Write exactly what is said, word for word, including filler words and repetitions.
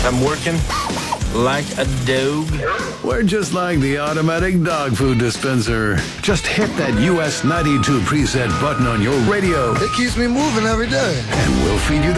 I'm working like a dog. We're just like the automatic dog food dispenser. Just hit that U S ninety-two preset button on your radio, It keeps me moving every day. and we'll feed you